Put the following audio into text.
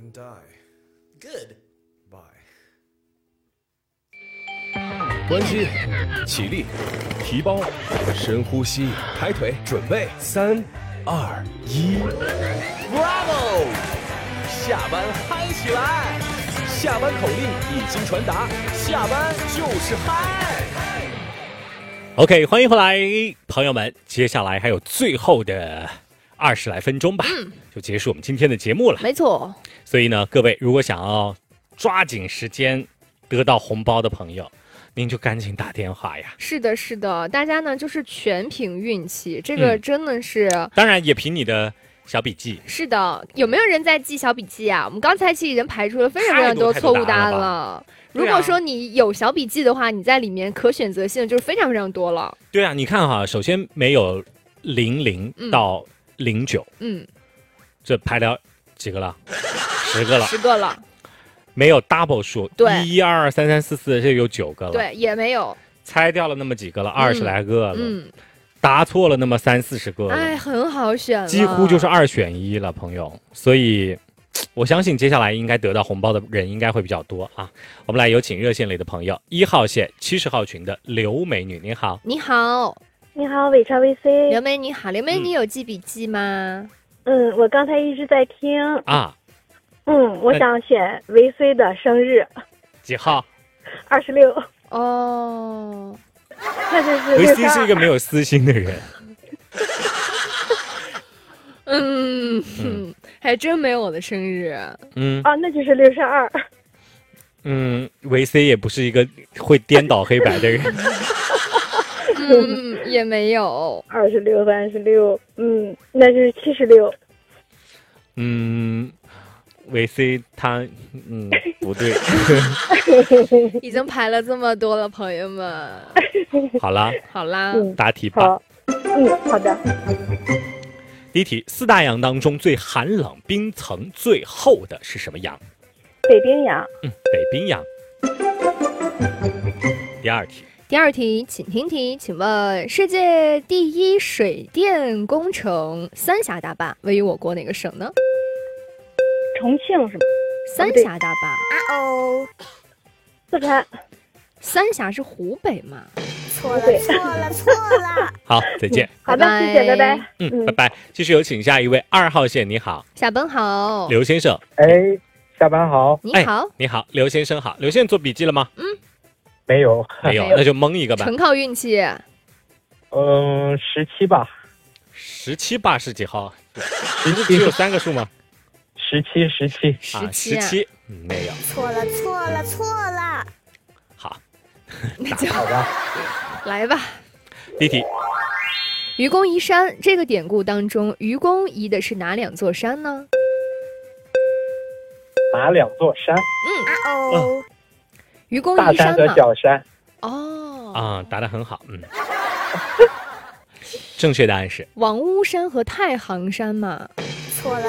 and die. Good. Bye. 关机，起立，提包，深呼吸，抬腿，准备，3、2、1 ，Bravo！ 下班嗨起来！下班口令已经传达，下班就是嗨。 OK， 欢迎回来，朋友们，接下来还有最后的20来分钟吧，就结束我们今天的节目了。 没错。 所以呢，各位如果想要抓紧时间得到红包的朋友，您就赶紧打电话呀。 是的，是的，大家呢就是全凭运气，这个真的是。 当然也凭你的小笔记。 是的，有没有人在记小笔记啊？我们刚才其实已经排除了非常非常多错误答案了。如果说你有小笔记的话，你在里面可选择性就是非常非常多了。 对啊，你看哈，首先没有00到09，这排了几个了？10个了。 10个了。 没有 double 数， 对 ，1、2、3、3、4、4，这有9个了。 对，也没有。 猜掉了那么几个了，20来个了。答错了那么30、40个了。 哎，很好选了， 几乎就是2选1了，朋友。所以，我相信接下来应该得到红包的人应该会比较多啊。我们来有请热线里的朋友，1号线70号群的刘美女，您好。 你好。 你好，伟超 VC。 刘美女好，刘美女有记笔记吗？ 我刚才一直在听啊。 我想选维 C 的生日。 几号 ？26。 哦， 那就是维 C 是一个没有私心的人。 还真没有我的生日。 那就是62。 维 C 也不是一个会颠倒黑白的人。 也没有。 26、36，那就是76。 维 C 他不对。 已经排了这么多了，朋友们。 好啦，答题吧。 好的。 第一题，4大洋当中最寒冷、冰层最厚的是什么洋？ 北冰洋。 北冰洋。第二题， 请听题，请问世界第一水电工程三峡大坝位于我国哪个省呢？ 重庆是吗？ 三峡大坝。 四川。 三峡是湖北吗？ 错了。 好，再见。 好的，谢谢，拜拜。 拜拜。继续有请下一位2号线，你好。 下班好。 刘先生。 下班好。 你好。 你好，刘先生好。刘先生做笔记了吗？ 没有， 那就蒙一个吧。 纯靠运气。 17吧。 17吧是几号？不是只有3个数吗 ？17。 17。没有。 错了。 好， 好吧。 来吧。 第一题， 愚公移山这个典故当中，愚公移的是哪2座山呢？ 哪2座山？ 愚公移山嘛。 大山和小山。 答得很好。正确答案是王屋山和太行山嘛。 错了。